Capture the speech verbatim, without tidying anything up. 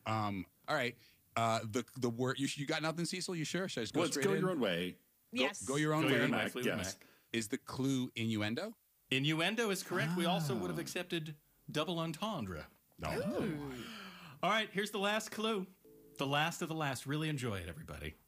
Um, all right. Uh, the the word you, you got nothing, Cecil? You sure? Should I just go Well, straight go in? your own way. Go, Yes. Go your own Go way. your own Mac, way. Fleetwood Yes. Mac. Is the clue innuendo? Innuendo is correct. We also would have accepted double entendre. No. All right, here's the last clue. The last of the last. Really enjoy it, everybody.